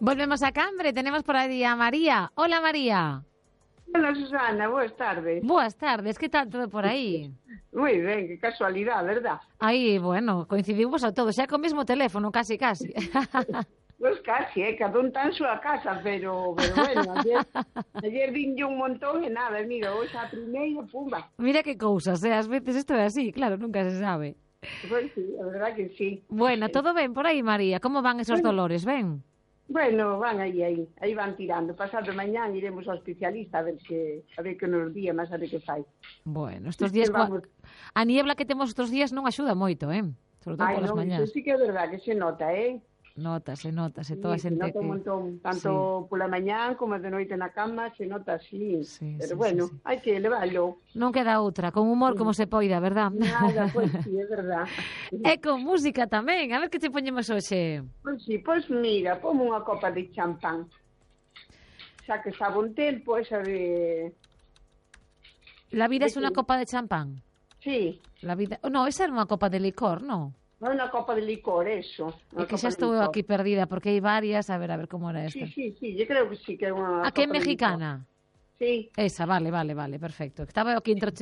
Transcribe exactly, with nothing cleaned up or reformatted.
Volvemos a Cambre, tenemos por aí a María. Hola, María. Hola, Susana, boas tardes. Boas tardes, que tal todo por aí? Moi ben, que casualidade, verdad? Aí, bueno, coincidimos a todos, xa co mesmo teléfono, casi, casi. Pois casi, eh, cada un tan súa casa, pero, pero bueno, ayer, ayer vinlle un montón e nada, mira, hoxe a primeira, pumba. Mira que cousas, eh, ás veces isto é así, claro, nunca se sabe. Pois sí, a verdad que sí. Bueno, todo ben por aí, María? Como van esos Bueno. dolores, ben? Bueno, van aí, aí, aí van tirando. Pasado mañán iremos ao especialista a ver que a ver que nos día, máis a ver que fai. Bueno, estos días coa... a niebla que temos estes días non axuda moito, eh? Sobre todo Ai, polas non, mañás. iso sí que é verdad que se nota, eh? Notase, notase, Sí, toda a se xente nota un que... montón, tanto Sí. pola mañán como de noite na cama, se nota así. Sí, Pero sí, bueno, sí, sí. hai que leválo. Non queda outra, con humor como se poida, verdad? Nada, pois sí, é verdad. E con música tamén, a ver que te poñemos hoxe. Pois sí, pois mira, pomo unha copa de champán. Xa que sabe un tempo, esa de... La vida ¿De es una qué? copa de champán. Sí, La vida... Oh, no, esa era unha copa de licor, no? non é unha copa de licor, eso. É que xa estou aquí perdida, porque hai varias, a ver, a ver como era esta. Sí, sí, sí, yo creo que sí que é unha A que é copa de licor. mexicana? Sí. Esa, vale, vale, vale, perfecto. Estaba aquí entre